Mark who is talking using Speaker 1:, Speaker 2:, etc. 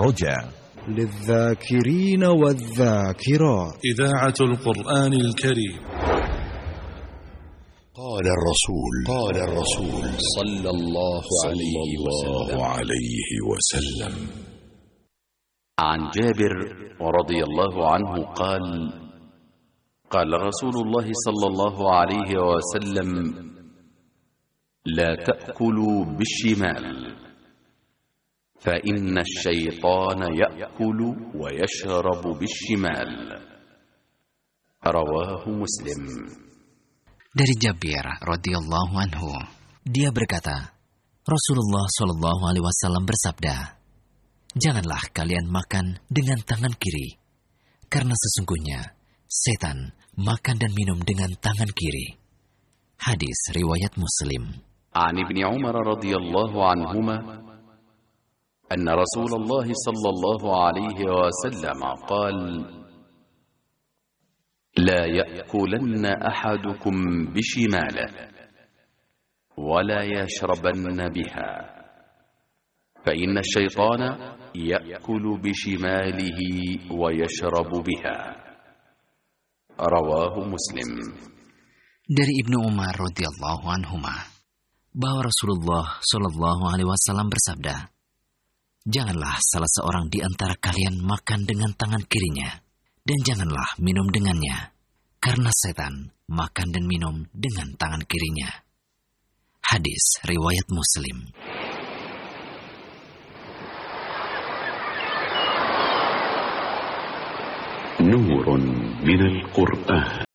Speaker 1: الرجاء
Speaker 2: للذاكرين والذاكرات.
Speaker 3: إذاعة القرآن الكريم.
Speaker 4: قال الرسول صلى الله عليه وسلم
Speaker 5: عن جابر رضي الله عنه قال: قال رسول الله صلى الله عليه وسلم: لا تأكلوا بالشمال فإن الشيطان يأكل ويشرب بالشمال. رواه مسلم.
Speaker 6: Dari Jabir radhiyallahu anhu, dia berkata, Rasulullah shallallahu alaihi wasallam bersabda, janganlah kalian makan dengan tangan kiri, karena sesungguhnya setan makan dan minum dengan tangan kiri. Hadis riwayat Muslim.
Speaker 5: An Ibni Umar radhiyallahu anhuma anna Rasulullah sallallahu alaihi wasallam qala: لا يأكلن أحدكم بشماله ولا يشربن بها فإن الشيطان يأكل بشماله ويشرب بها. رواه مسلم.
Speaker 6: Dari Ibnu Umar radhiyallahu anhuma bahwa Rasulullah shallallahu alaihi wasallam bersabda, janganlah salah seorang di antara kalian makan dengan tangan kirinya, dan janganlah minum dengannya, karena setan makan dan minum dengan tangan kirinya. Hadis riwayat Muslim.
Speaker 4: نور من القرآن.